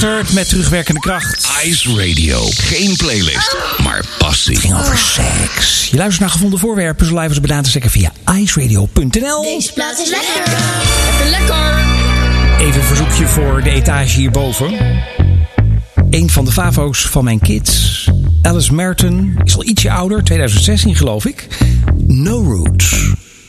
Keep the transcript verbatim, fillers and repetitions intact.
Met terugwerkende kracht. Ice Radio. Geen playlist, maar passie. Het ging over seks. Je luistert naar gevonden voorwerpen. Zo live als bij te checken via iceradio punt n l. Deze plaats is lekker. Lekker, lekker. Even een verzoekje voor de etage hierboven. Een van de favo's van mijn kids. Alice Merton is al ietsje ouder. twintig zestien geloof ik. No Roots.